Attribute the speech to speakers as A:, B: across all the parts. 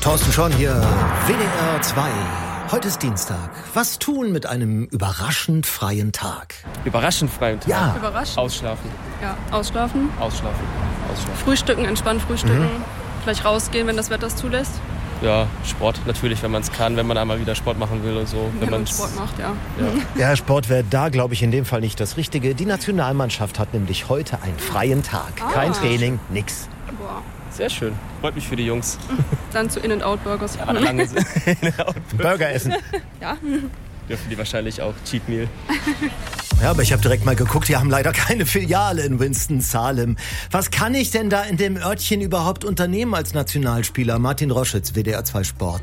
A: Thorsten Schorn hier, WDR 2. Heute ist Dienstag. Was tun mit einem überraschend freien Tag?
B: Überraschend freien Tag?
A: Ja.
C: Überraschend.
B: Ausschlafen.
C: Ja, ausschlafen.
B: Ausschlafen.
C: Frühstücken, entspannt frühstücken. Vielleicht rausgehen, wenn das Wetter es zulässt.
B: Ja, Sport natürlich, wenn man es kann, wenn man einmal wieder Sport machen will und so.
C: Wenn man Sport macht, ja.
A: Ja, Sport wäre da, glaube ich, in dem Fall nicht das Richtige. Die Nationalmannschaft hat nämlich heute einen freien Tag. Kein Training, nix.
C: Boah.
B: Sehr schön. Freut mich für die Jungs.
C: Dann zu In-N-Out-Burgers.
B: Ja, lange sind.
A: Burger essen.
C: Ja.
B: Dürfen die wahrscheinlich auch Cheat Meal.
A: Ja, aber ich habe direkt mal geguckt, die haben leider keine Filiale in Winston-Salem. Was kann ich denn da in dem Örtchen überhaupt unternehmen als Nationalspieler? Martin Roschitz, WDR 2 Sport.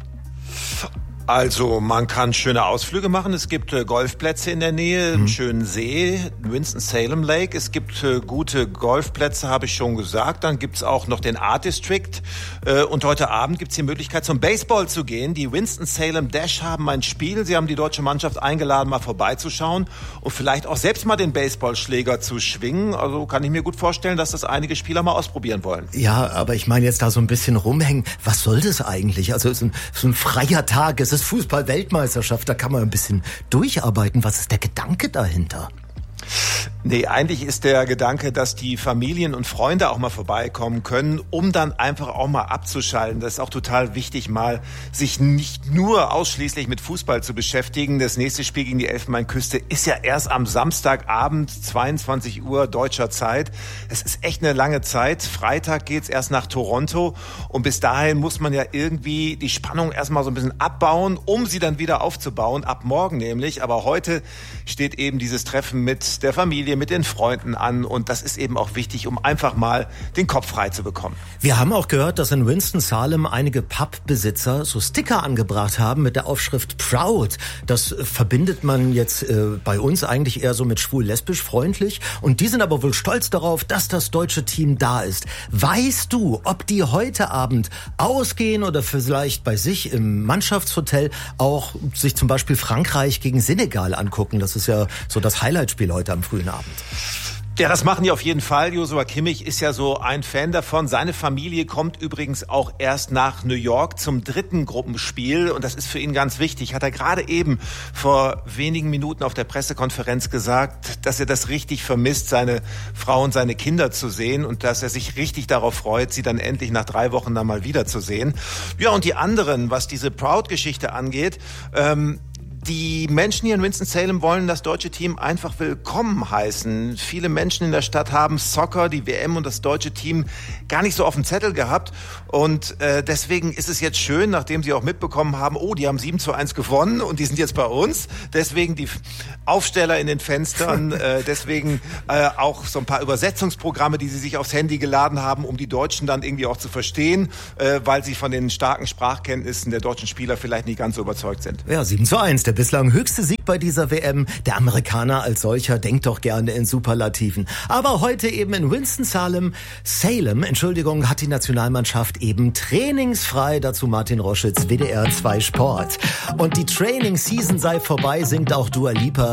D: Also man kann schöne Ausflüge machen. Es gibt Golfplätze in der Nähe, einen schönen See, Winston-Salem Lake. Es gibt gute Golfplätze, habe ich schon gesagt. Dann gibt's auch noch den Art District. Und heute Abend gibt's die Möglichkeit, zum Baseball zu gehen. Die Winston-Salem Dash haben ein Spiel. Sie haben die deutsche Mannschaft eingeladen, mal vorbeizuschauen und vielleicht auch selbst mal den Baseballschläger zu schwingen. Also kann ich mir gut vorstellen, dass das einige Spieler mal ausprobieren wollen.
A: Ja, aber ich meine jetzt da so ein bisschen rumhängen. Was soll das eigentlich? Also es ist so ein freier Tag. Es ist Fußball-Weltmeisterschaft, da kann man ein bisschen durcharbeiten. Was ist der Gedanke dahinter?
D: Nee, eigentlich ist der Gedanke, dass die Familien und Freunde auch mal vorbeikommen können, um dann einfach auch mal abzuschalten. Das ist auch total wichtig, mal sich nicht nur ausschließlich mit Fußball zu beschäftigen. Das nächste Spiel gegen die Elfenbeinküste ist ja erst am Samstagabend, 22 Uhr deutscher Zeit. Es ist echt eine lange Zeit. Freitag geht's erst nach Toronto und bis dahin muss man ja irgendwie die Spannung erstmal so ein bisschen abbauen, um sie dann wieder aufzubauen, ab morgen nämlich. Aber heute steht eben dieses Treffen mit der Familie, mit den Freunden an und das ist eben auch wichtig, um einfach mal den Kopf frei zu bekommen.
A: Wir haben auch gehört, dass in Winston-Salem einige Pubbesitzer so Sticker angebracht haben mit der Aufschrift Proud. Das verbindet man jetzt bei uns eigentlich eher so mit schwul-lesbisch freundlich und die sind aber wohl stolz darauf, dass das deutsche Team da ist. Weißt du, ob die heute Abend ausgehen oder vielleicht bei sich im Mannschaftshotel auch sich zum Beispiel Frankreich gegen Senegal angucken? Das ist ja so das Highlightspiel heute am frühen Abend.
D: Ja, das machen die auf jeden Fall. Joshua Kimmich ist ja so ein Fan davon. Seine Familie kommt übrigens auch erst nach New York zum dritten Gruppenspiel. Und das ist für ihn ganz wichtig. Hat er gerade eben vor wenigen Minuten auf der Pressekonferenz gesagt, dass er das richtig vermisst, seine Frau und seine Kinder zu sehen. Und dass er sich richtig darauf freut, sie dann endlich nach 3 Wochen dann mal wiederzusehen. Ja, und die anderen, was diese Proud-Geschichte angeht, die Menschen hier in Winston-Salem wollen das deutsche Team einfach willkommen heißen. Viele Menschen in der Stadt haben Soccer, die WM und das deutsche Team gar nicht so auf dem Zettel gehabt. Und deswegen ist es jetzt schön, nachdem sie auch mitbekommen haben, oh, die haben 7:1 gewonnen und die sind jetzt bei uns. Deswegen die Aufsteller in den Fenstern, deswegen auch so ein paar Übersetzungsprogramme, die sie sich aufs Handy geladen haben, um die Deutschen dann irgendwie auch zu verstehen, weil sie von den starken Sprachkenntnissen der deutschen Spieler vielleicht nicht ganz so überzeugt sind.
A: Ja, 7:1. Der bislang höchste Sieg bei dieser WM. Der Amerikaner als solcher denkt doch gerne in Superlativen. Aber heute eben in Winston-Salem, hat die Nationalmannschaft eben trainingsfrei. Dazu Martin Roschitz, WDR 2 Sport. Und die Training-Season sei vorbei, singt auch Dua Lipa.